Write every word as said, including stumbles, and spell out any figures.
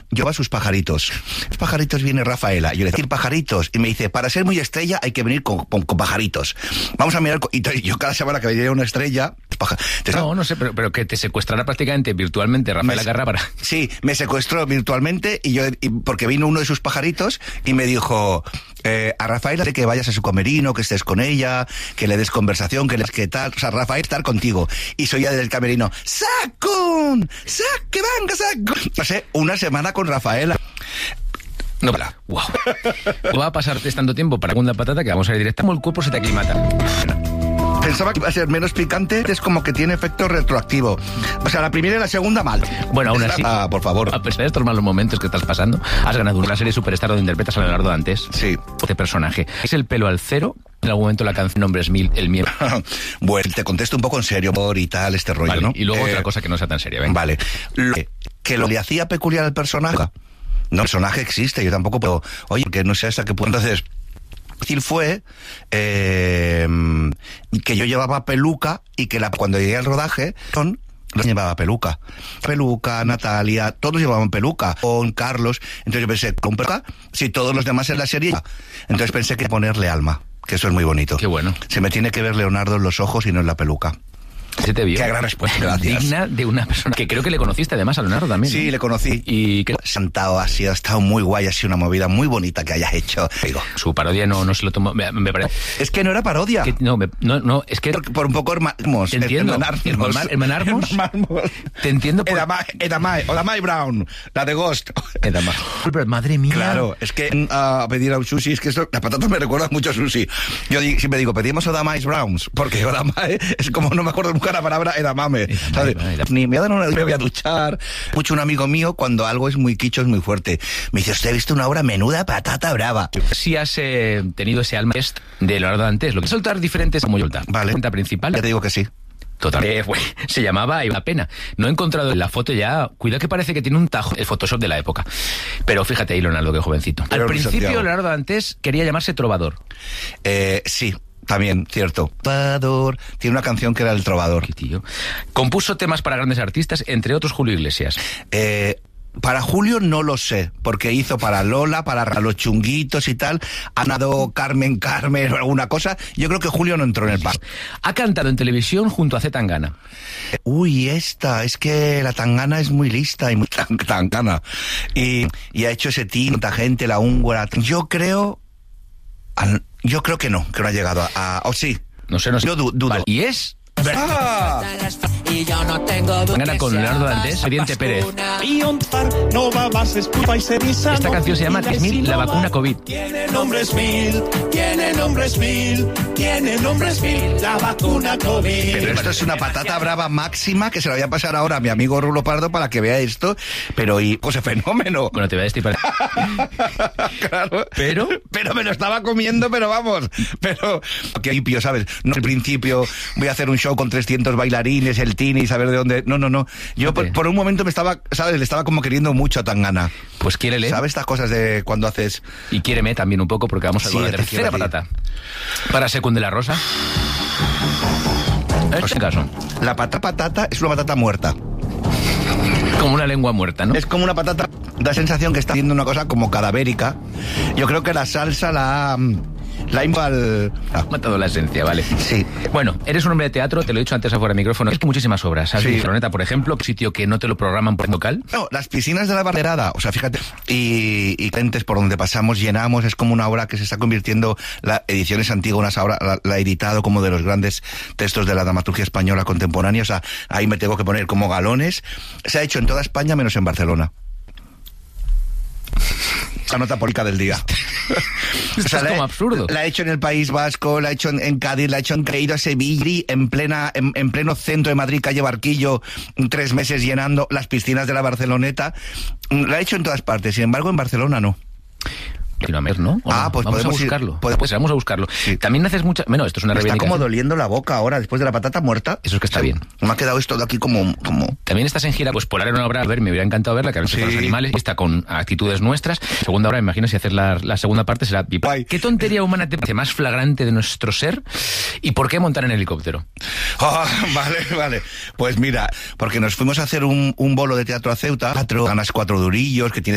lleva sus pajaritos. Los pajaritos viene Rafaela. Yo le decía, pajaritos. Y me dice, para ser muy estrella hay que venir con, con, con pajaritos. Vamos a mirar. Con... Y yo cada semana que venía una estrella... Paja... No, no sé, pero, pero que te secuestrará prácticamente virtualmente Rafaela Carrà para... Sí, me secuestró virtualmente y yo y porque vino uno de sus pajaritos y me dijo... Eh, a Rafaela que vayas a su camerino, que estés con ella, que le des conversación, que le que tal, o sea, Rafael estar contigo. Y soy ya del camerino, ¡Sacun! ¡Sac, que venga, Sacun! No sé, una semana con Rafaela. No, para. Wow. Va a pasarte tanto tiempo para segunda patata que vamos a ir directo. Como el cuerpo se te aclimata. Pensaba que iba a ser menos picante, es como que tiene efecto retroactivo. O sea, la primera y la segunda mal. Bueno, aún así, ah, por favor. A pesar de estos malos momentos que estás pasando, has ganado una serie Superstar donde interpretas a Leonardo Dantes. Sí. Este personaje. ¿Es el pelo al cero? En algún momento la canción Nombres Mil, el miedo. Bueno, te contesto un poco en serio por y tal, este rollo, vale, ¿no? Y luego eh, otra cosa que no sea tan seria, venga. Vale. Lo que, que lo le hacía peculiar al personaje. No, el personaje existe, yo tampoco puedo... Oye, que no sé hasta qué punto entonces... Difícil fue eh, que yo llevaba peluca y que la, cuando llegué al rodaje son no llevaba peluca. Peluca, Natalia, todos llevaban peluca. Con Carlos. Entonces yo pensé, ¿con peluca? Si todos los demás en la serie. Entonces pensé que ponerle alma, que eso es muy bonito. Qué bueno. Se me tiene que ver Leonardo en los ojos y no en la peluca. Se te vio. Qué gran respuesta, gracias. Digna de una persona que creo que le conociste además a Leonardo también. Sí, ¿no? le conocí. Y que sentado así, ha estado muy guay, ha sido una movida muy bonita que hayas hecho. Digo, su parodia no, no se lo tomó. Me, me parece. Es que no era parodia. Que, no, me, no, no, es que. Por, por un poco hermanarmos. Te entiendo. Hermanarmos. Hermanarmos. Te entiendo. Por... Edamai, Edamai, Edamai Brown, la de Ghost. Edamai. Madre mía. Claro, es que a uh, pedir a un sushi, es que esto, la patata me recuerda mucho a sushi. Yo di, siempre digo, pedimos Edamai Browns, porque Edamai es como no me acuerdo nunca la palabra Edamame. ¿Sabes? Ni me voy a dar una, me voy a duchar. Mucho un amigo mío, cuando algo es muy quicho, es muy fuerte. Me dice, usted ha visto una obra menuda patata brava. Si has eh, tenido ese alma de Leonardo Dantes, lo que es soltar diferentes como Yolta. Vale. Cuenta principal. Ya te digo que sí. Total. Eh, fue, se llamaba Iba Pena. No he encontrado en la foto ya. Cuidado que parece que tiene un tajo el Photoshop de la época. Pero fíjate ahí, Leonardo, que jovencito. Al principio, Santiago. Leonardo Dantes quería llamarse Trovador. Eh, sí. También, cierto. Trovador. Tiene una canción que era El Trovador. ¿Qué tío? Compuso temas para grandes artistas, entre otros Julio Iglesias. Eh... Para Julio no lo sé, porque hizo para Lola, para los Chunguitos y tal, ha dado Carmen Carmen o alguna cosa. Yo creo que Julio no entró en el paso. Ha cantado en televisión junto a C. Tangana. Uy, esta, es que la Tangana es muy lista y muy tangana. Y, y ha hecho ese team, tanta gente, la húngara. Yo creo, yo creo que no, que no ha llegado a... a o sí. No sé, no sé. Yo du, dudo. Vale. Y es... ¡Ah! Y yo no tengo Gana con Leonardo Dantes, Expediente Pérez. Esta canción se llama tres mil, la vacuna COVID. Tiene nombres mil, tiene nombres mil, tiene nombres mil, la vacuna COVID. Pero esto es una patata brava máxima que se la voy a pasar ahora a mi amigo Rulo Pardo para que vea esto. Pero y pues fenómeno. Bueno, te voy a decir para... Claro. Pero... Pero me lo estaba comiendo, pero vamos. Pero... Que limpio, ¿sabes? No al principio voy a hacer un show con trescientos bailarines, el Tini, saber de dónde... No, no, no. Yo por, por un momento me estaba, ¿sabes? Le estaba como queriendo mucho a Tangana. Pues quiérele. ¿Sabes estas cosas de cuando haces...? Y quiéreme también un poco, porque vamos a sí, con la tercera patata. Para Secund de la Rosa. En este caso. La patata patata es una patata muerta. Como una lengua muerta, ¿no? Es como una patata... Da sensación que está haciendo una cosa como cadavérica. Yo creo que la salsa la... La imbal... Ha matado la esencia, vale. Sí. Bueno, eres un hombre de teatro, te lo he dicho antes afuera de micrófono. Es que muchísimas obras. ¿Has sí. visto Barceloneta, por ejemplo, sitio que no te lo programan por local? No, las piscinas de la Barberada, o sea, fíjate, y, y Centes por donde pasamos, llenamos, es como una obra que se está convirtiendo, la Ediciones Antígonas ahora la, la ha editado como de los grandes textos de la dramaturgia española contemporánea, o sea, ahí me tengo que poner como galones. Se ha hecho en toda España menos en Barcelona. La nota política del día. O sea, es como la, absurdo. La ha hecho en el País Vasco, la ha hecho en, en Cádiz, la ha hecho en Creído a Sevilla, en plena, en, en pleno centro de Madrid, calle Barquillo, tres meses llenando las piscinas de la Barceloneta. La ha hecho en todas partes, sin embargo en Barcelona no. ¿No? Ah, no? pues vamos podemos a buscarlo. Ir, podemos... Pues vamos a buscarlo. Sí. También haces mucha... Bueno, esto es una Me reivindicación. está como doliendo la boca ahora, después de la patata muerta. Eso es que está bien. Me ha quedado esto de aquí como... como... También estás en gira, pues Polar era una obra, a ver, me hubiera encantado verla, que a ver si sí. Con los animales, está con actitudes nuestras. Segunda obra, me imagino, si haces la, la segunda parte será... Guay. ¿Qué tontería humana te parece más flagrante de nuestro ser? ¿Y por qué montar en helicóptero? Oh, vale, vale. Pues mira, porque nos fuimos a hacer un, un bolo de teatro a Ceuta, cuatro, ganas cuatro durillos, que tienes